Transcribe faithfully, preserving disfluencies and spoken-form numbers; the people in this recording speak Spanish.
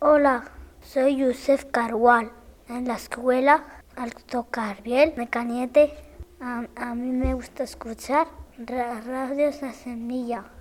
Hola, soy Yusef Carwal. En la escuela, al tocar bien, me cañete, a, a mí me gusta escuchar ra- radios La Semilla.